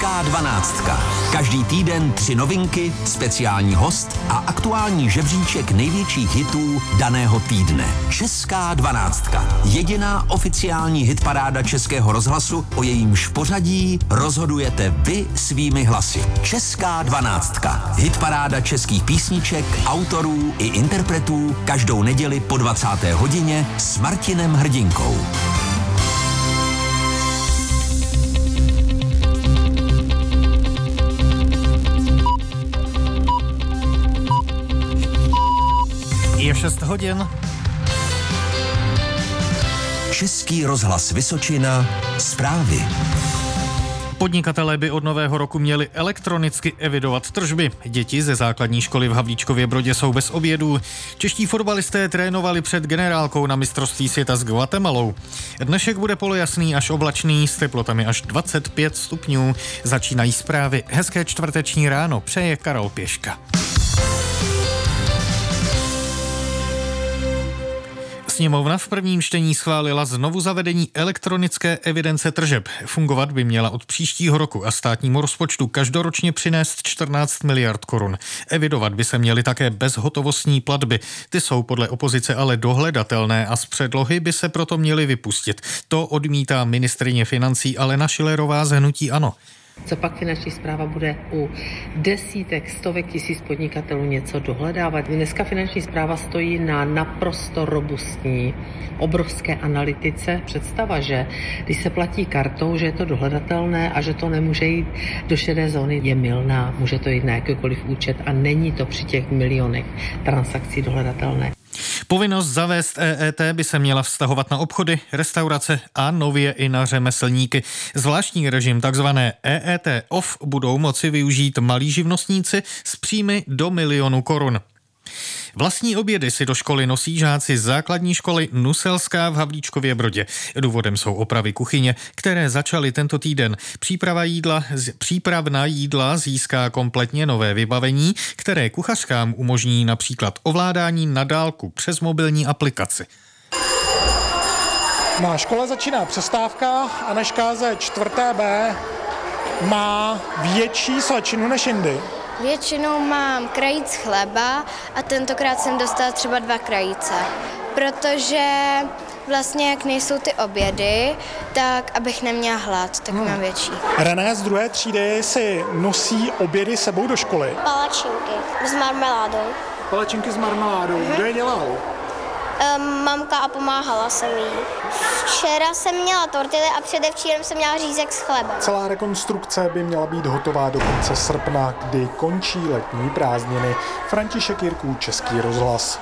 Česká 12. Každý týden 3 novinky, speciální host a aktuální žebříček největších hitů daného týdne. Česká 12. Jediná oficiální hitparáda Českého rozhlasu, o jejímž pořadí rozhodujete vy svými hlasy. Česká 12. Hitparáda českých písniček, autorů i interpretů každou neděli po 20. hodině s Martinem Hrdinkou. Je 6 hodin. Český rozhlas Vysočina, zprávy. Podnikatelé by od nového roku měli elektronicky evidovat tržby. Děti ze základní školy v Havlíčkově Brodě jsou bez obědů. Čeští fotbalisté trénovali před generálkou na mistrovství světa s Guatemalou. Dnešek bude polojasný až oblačný s teplotami až 25 stupňů. Začínají zprávy. Hezké čtvrteční ráno přeje Karol Pěška. Sněmovna v prvním čtení schválila znovu zavedení elektronické evidence tržeb. Fungovat by měla od příštího roku a státnímu rozpočtu každoročně přinést 14 miliard korun. Evidovat by se měly také bezhotovostní platby. Ty jsou podle opozice ale dohledatelné a z předlohy by se proto měly vypustit. To odmítá ministryně financí Alena Schillerová z hnutí ANO. Co pak finanční správa bude u desítek, stovek tisíc podnikatelů něco dohledávat? Dneska finanční správa stojí na naprosto robustní, obrovské analytice. Představa, že když se platí kartou, že je to dohledatelné a že to nemůže jít do šedé zóny, je mylná. Může to jít na jakýkoliv účet a není to při těch milionech transakcí dohledatelné. Povinnost zavést EET by se měla vztahovat na obchody, restaurace a nově i na řemeslníky. Zvláštní režim, takzvané EET off, budou moci využít malí živnostníci s příjmy do 1 milionu korun. Vlastní obědy si do školy nosí žáci z základní školy Nuselská v Havlíčkově Brodě. Důvodem jsou opravy kuchyně, které začaly tento týden. Přípravná jídla získá kompletně nové vybavení, které kuchařkám umožní například ovládání na dálku přes mobilní aplikaci. Na škole začíná přestávka a Anežka ze 4B má větší svačinu než jindy. Většinou mám krajíc chleba a tentokrát jsem dostala třeba 2 krajíce, protože vlastně jak nejsou ty obědy, tak abych neměla hlad, tak mám větší. René z 2. třídy si nosí obědy sebou do školy. Palačinky s marmeládou. Palačinky s marmeládou. Kdo je dělal? Mamka a pomáhala jsem jí. Včera jsem měla tortily a předevčírem jsem měla řízek s chlebem. Celá rekonstrukce by měla být hotová do konce srpna, kdy končí letní prázdniny. František Jirků, Český rozhlas.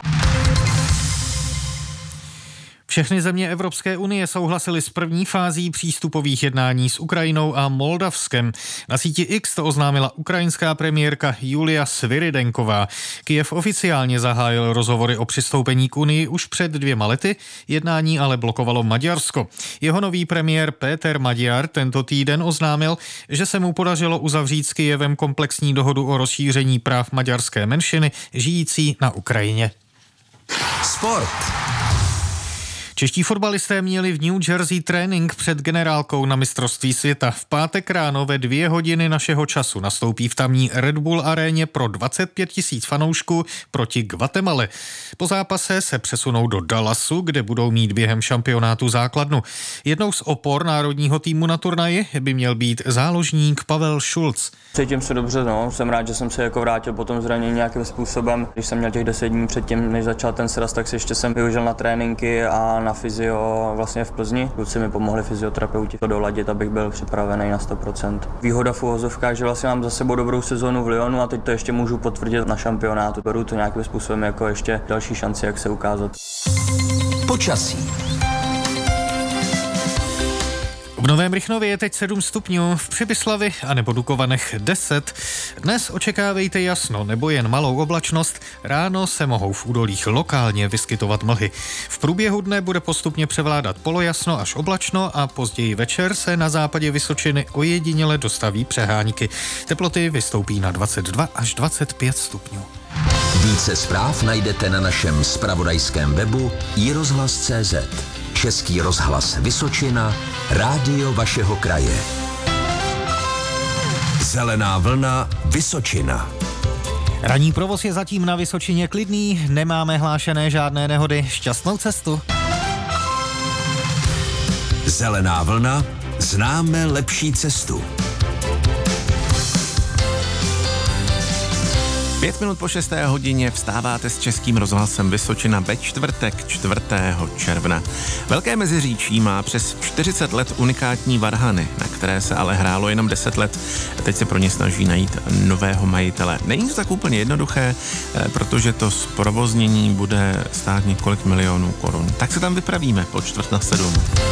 Všechny země Evropské unie souhlasily s první fází přístupových jednání s Ukrajinou a Moldavskem. Na síti X to oznámila ukrajinská premiérka Julia Sviridenková. Kyjev oficiálně zahájil rozhovory o přistoupení k Unii už před 2 lety, jednání ale blokovalo Maďarsko. Jeho nový premiér Péter Magyar tento týden oznámil, že se mu podařilo uzavřít s Kyjevem komplexní dohodu o rozšíření práv maďarské menšiny žijící na Ukrajině. Sport. Čeští fotbalisté měli v New Jersey trénink před generálkou na mistrovství světa. V pátek ráno ve 2 hodiny našeho času nastoupí v tamní Red Bull aréně pro 25 000 fanoušků proti Guatemale. Po zápase se přesunou do Dallasu, kde budou mít během šampionátu základnu. Jednou z opor národního týmu na turnaji by měl být záložník Pavel Šulc. Cítím se dobře, jsem rád, že jsem se vrátil po tom zranění nějakým způsobem. Když jsem měl těch 10 dní předtím, než začal ten sraz, tak si ještě jsem využil na tréninky a na fyzio vlastně v Plzni. Kluci mi pomohli fyzioterapeuti to doladit, abych byl připravený na 100%. Výhoda v uvozovkách, že vlastně mám za sebou dobrou sezónu v Lyonu a teď to ještě můžu potvrdit na šampionátu. Beru to nějakým způsobem jako ještě další šanci, jak se ukázat. Počasí. V Novém Rychnově je teď 7 stupňů, v Přibyslavi a nebo Dukovanech 10. Dnes očekávejte jasno nebo jen malou oblačnost, ráno se mohou v údolích lokálně vyskytovat mlhy. V průběhu dne bude postupně převládat polojasno až oblačno a později večer se na západě Vysočiny ojediněle dostaví přehánky. Teploty vystoupí na 22 až 25 stupňů. Více zpráv najdete na našem zpravodajském webu iRozhlas.cz. Český rozhlas Vysočina, rádio vašeho kraje. Zelená vlna Vysočina. Ranní provoz je zatím na Vysočině klidný, nemáme hlášené žádné nehody. Šťastnou cestu. Zelená vlna, známe lepší cestu. 5 minut po 6. hodině vstáváte s Českým rozhlasem Vysočina ve čtvrtek 4. června. Velké Meziříčí má přes 40 let unikátní varhany, na které se ale hrálo jenom 10 let. Teď se pro ně snaží najít nového majitele. Není to tak úplně jednoduché, protože to zprovoznění bude stát několik milionů korun. Tak se tam vypravíme po 6:45.